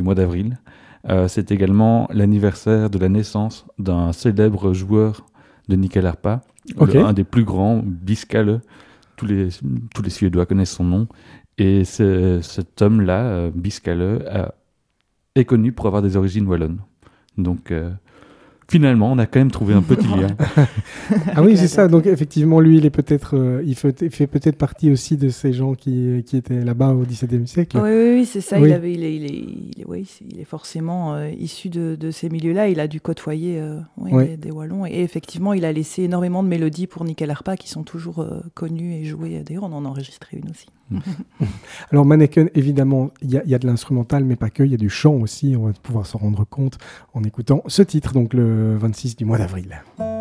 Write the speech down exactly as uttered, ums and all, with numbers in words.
mois d'avril. Euh, c'est également l'anniversaire de la naissance d'un célèbre joueur de Nickel Harpa, okay. le, un des plus grands, Biscalle. Tous les, tous les Suédois connaissent son nom. Et c'est, cet homme-là, euh, Biscalle, euh, est connu pour avoir des origines wallonnes. Donc, euh, finalement, on a quand même trouvé un petit lien. Ah oui, c'est ça. Donc, effectivement, lui, il est peut-être, euh, il, fait, il fait peut-être partie aussi de ces gens qui, qui étaient là-bas au dix-septième siècle. Oui, oui, oui c'est ça. Oui. Il, avait, il, est, il, est, il, est, oui, il est forcément euh, issu de, de ces milieux-là. Il a dû côtoyer euh, oui, oui. Des, des Wallons. Et effectivement, il a laissé énormément de mélodies pour Nickel Harpa qui sont toujours euh, connues et jouées. D'ailleurs, on en a enregistré une aussi. Alors, Manneken, évidemment, il y, y a de l'instrumental, mais pas que. Il y a du chant aussi. On va pouvoir s'en rendre compte en écoutant ce titre, donc le vingt-six du mois d'avril.